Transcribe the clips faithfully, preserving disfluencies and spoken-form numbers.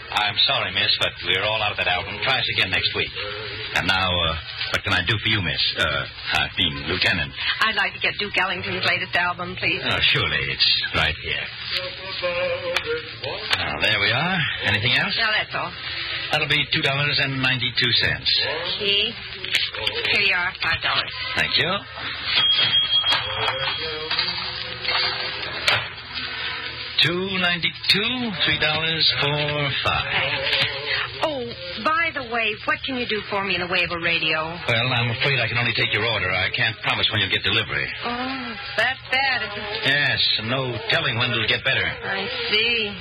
I'm sorry, miss, but we're all out of that album. Try us again next week. And now, uh, what can I do for you, miss? Uh, I mean, Lieutenant. I'd like to get Duke Ellington's latest album, please. Uh, surely. It's right here. Now, there we are. Anything else? No, that's all. That'll be two dollars and ninety-two cents. See? Here you are, five dollars. Thank you. Two ninety-two, three dollars for five. Oh, by the way, what can you do for me in the way of a radio? Well, I'm afraid I can only take your order. I can't promise when you'll get delivery. Oh, that's bad, isn't it? Yes, and no telling when it'll get better. I see.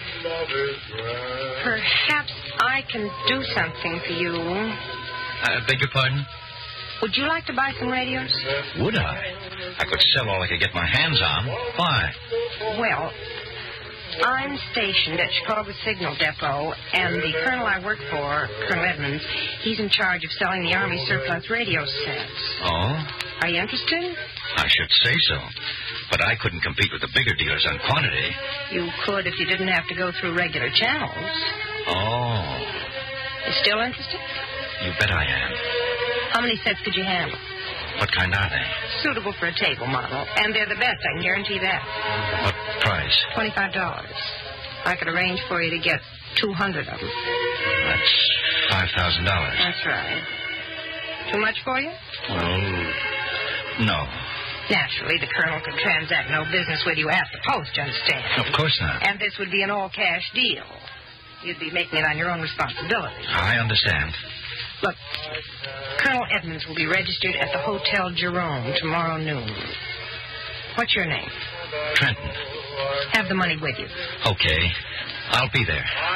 Perhaps I can do something for you. I beg your pardon? Would you like to buy some radios? Would I? I could sell all I could get my hands on. Why? Well, I'm stationed at Chicago Signal Depot, and the colonel I work for, Colonel Edmonds, he's in charge of selling the Army surplus radio sets. Oh? Are you interested? I should say so. But I couldn't compete with the bigger dealers on quantity. You could if you didn't have to go through regular channels. Oh. You still interested? You bet I am. How many sets could you handle? What kind are they? Suitable for a table model. And they're the best, I can guarantee that. What price? twenty-five dollars. I could arrange for you to get two hundred of them. That's five thousand dollars. That's right. Too much for you? Well, no. Naturally, the colonel could transact no business with you at the post, you understand? Of course not. And this would be an all-cash deal. You'd be making it on your own responsibility. I understand. Look, Colonel Edmonds will be registered at the Hotel Jerome tomorrow noon. What's your name? Trenton. Have the money with you. Okay. I'll be there.